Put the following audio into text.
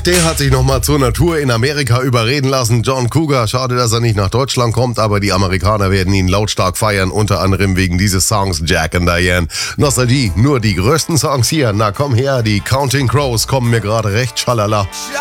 Der hat sich nochmal zur Natur in Amerika überreden lassen. John Cougar, schade, dass er nicht nach Deutschland kommt, aber die Amerikaner werden ihn lautstark feiern, unter anderem wegen dieses Songs Jack and Diane. Nostalgie, nur die größten Songs hier. Na komm her, die Counting Crows kommen mir gerade recht, schalala.